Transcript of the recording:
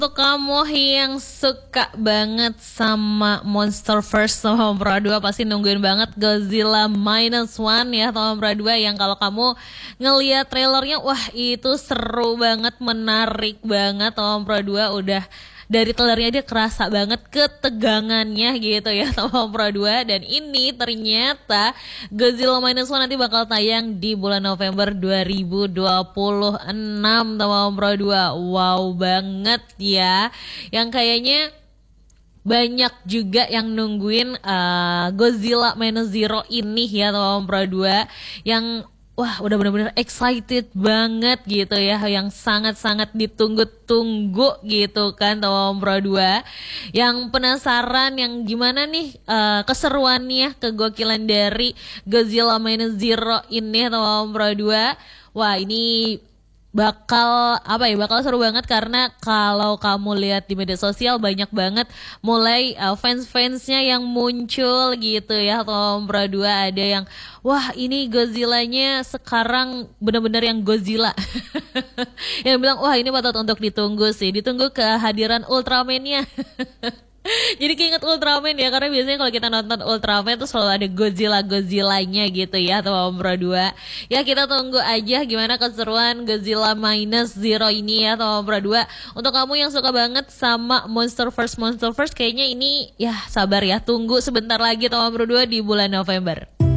Untuk kamu yang suka banget sama Monster First sama Pra 2 pasti nungguin banget Godzilla Minus One ya sama Pra 2 yang kalau kamu ngeliat trailernya wah itu seru banget, menarik banget. Sama Pra 2 udah dari trailernya dia kerasa banget ketegangannya gitu ya sama Pra 2. Dan ini ternyata Godzilla Minus One nanti bakal tayang di bulan November 2026 sama Pra 2. Wow banget ya. Yang kayaknya banyak juga yang nungguin Godzilla Minus Zero ini ya sama Pra 2 yang wah udah bener-bener excited banget gitu ya, yang sangat-sangat ditunggu-tunggu gitu kan sama Pro 2. Yang penasaran yang gimana nih keseruannya, kegokilan dari Godzilla Minus Zero ini sama Pro 2. Wah ini bakal seru banget karena kalau kamu lihat di media sosial banyak banget mulai fans-fansnya yang muncul gitu ya. Tom Pro 2 ada yang wah ini Godzilla-nya sekarang benar-benar yang Godzilla yang bilang wah ini patut untuk ditunggu sih, ditunggu kehadiran Ultraman-nya. Jadi keinget Ultraman ya, karena biasanya kalau kita nonton Ultraman tuh selalu ada Godzilla-Godzillanya gitu ya sama Pro 2. Ya kita tunggu aja gimana keseruan Godzilla Minus Zero ini ya sama Pro 2. Untuk kamu yang suka banget sama Monster First kayaknya ini ya sabar ya, tunggu sebentar lagi sama Pro 2 di bulan November.